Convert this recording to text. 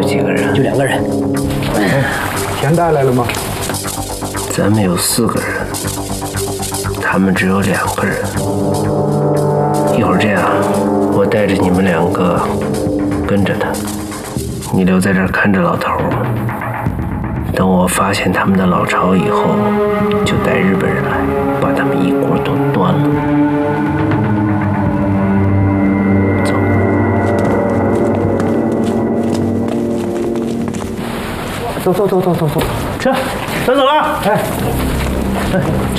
几个人？ 就2个人。 钱带来了吗？ 咱们有4个人，他们只有2个人。一会儿这样，我带着你们2个跟着他，你留在这儿看着老头。等我发现他们的老巢以后，就带日本人来，把他们一锅都端了。 走，走， 车，咱走了。哎。